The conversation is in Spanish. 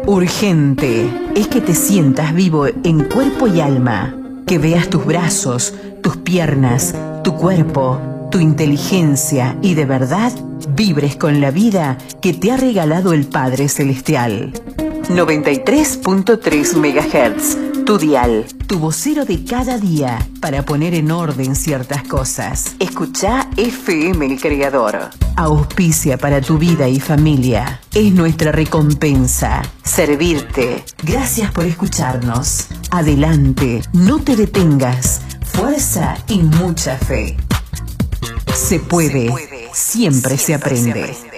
Urgente es que te sientas vivo en cuerpo y alma, que veas tus brazos, tus piernas, tu cuerpo, tu inteligencia y de verdad vibres con la vida que te ha regalado el Padre Celestial. 93.3 MHz, tu dial, tu vocero de cada día para poner en orden ciertas cosas. Escuchá FM El Creador. Auspicia para tu vida y familia. Es nuestra recompensa, servirte. Gracias por escucharnos. Adelante, no te detengas. Fuerza y mucha fe. Se puede, siempre se aprende.